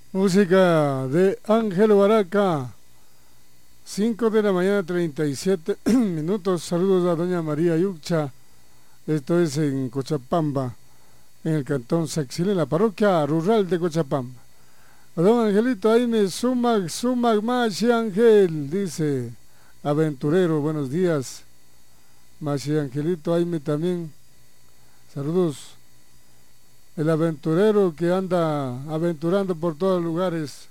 Música de Ángel Baraca. 5 de la mañana, 37 minutos. Saludos a doña María Yucha. Esto es en Cochapamba, en el cantón Saxil, en la parroquia rural de Cochapamba. A don Angelito, ahí me sumag Machi Ángel, dice aventurero, buenos días. Machi Angelito, ahí me también. Saludos. El aventurero que anda aventurando por todos lugares.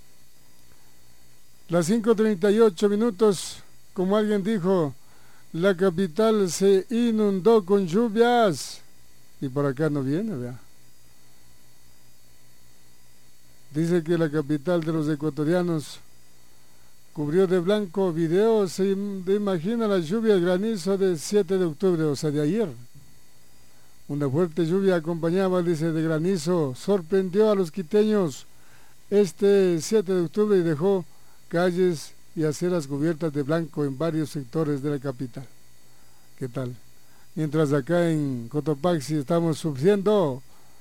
Las 5:38 minutos, como alguien dijo, la capital se inundó con lluvias y por acá no viene, ¿verdad? Dice que la capital de los ecuatorianos cubrió de blanco video, se imagina la lluvia, el granizo de 7 de octubre, o sea, de ayer. Una fuerte lluvia acompañaba, dice, de granizo, sorprendió a los quiteños este 7 de octubre y dejó calles y aceras cubiertas de blanco en varios sectores de la capital. ¿Qué tal? Mientras acá en Cotopaxi estamos sufriendo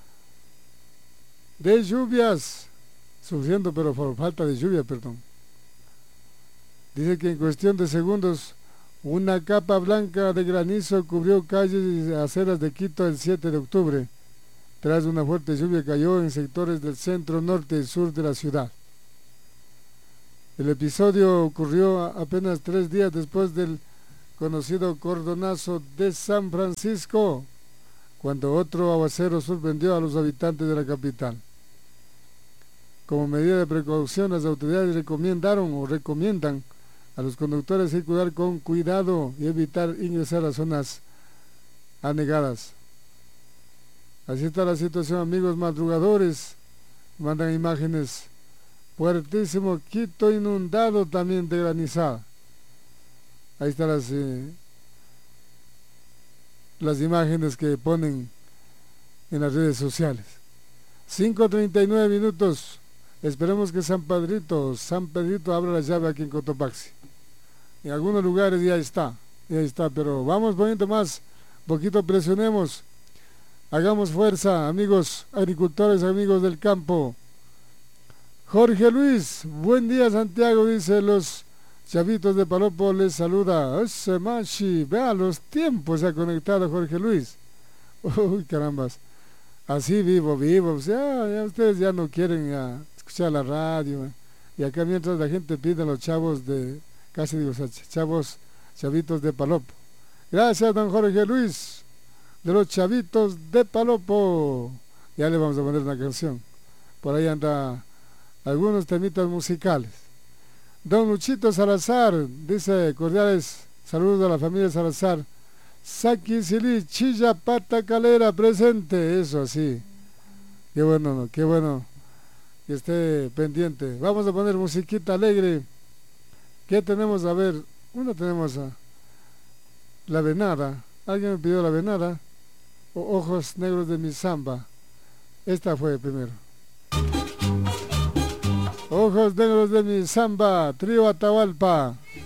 de lluvias, sufriendo pero por falta de lluvia, perdón. Dice que en cuestión de segundos una capa blanca de granizo cubrió calles y aceras de Quito el 7 de octubre. Tras una fuerte lluvia cayó en sectores del centro, norte y sur de la ciudad. El episodio ocurrió apenas 3 días después del conocido cordonazo de San Francisco, cuando otro aguacero sorprendió a los habitantes de la capital. Como medida de precaución, las autoridades recomiendan a los conductores circular con cuidado y evitar ingresar a zonas anegadas. Así está la situación, amigos madrugadores. Mandan imágenes. Fuertísimo Quito inundado también de granizada. Ahí están las imágenes que ponen en las redes sociales. 5:39 minutos. Esperemos que San Pedrito abra la llave aquí en Cotopaxi. En algunos lugares ya está, pero vamos poniendo más, poquito presionemos, hagamos fuerza, amigos agricultores, amigos del campo. Jorge Luis, buen día Santiago, dice los chavitos de Palopo, les saluda. Ese machi, vea los tiempos, se ha conectado Jorge Luis. Uy, carambas, así vivo, o sea, ya ustedes ya no quieren escuchar la radio, y acá mientras la gente pide a los chavos chavitos de Palopo. Gracias, don Jorge Luis, de los chavitos de Palopo. Ya le vamos a poner una canción. Por ahí anda algunos temitas musicales. Don Luchito Salazar dice cordiales saludos a la familia Salazar. Saki Sili Chilla Pata Calera presente, eso así. Qué bueno que esté pendiente. Vamos a poner musiquita alegre. ¿Qué tenemos? A ver, tenemos a La Venada. ¿Alguien me pidió La Venada? O Ojos Negros de mi Samba. Esta fue primero. Ojos Negros de mi Samba, Trío Atahualpa.